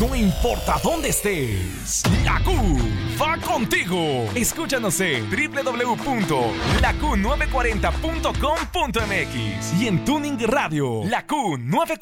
No importa dónde estés, la Q va contigo. Escúchanos en www.laQ940.com.mx y en Tuning Radio, la Q940.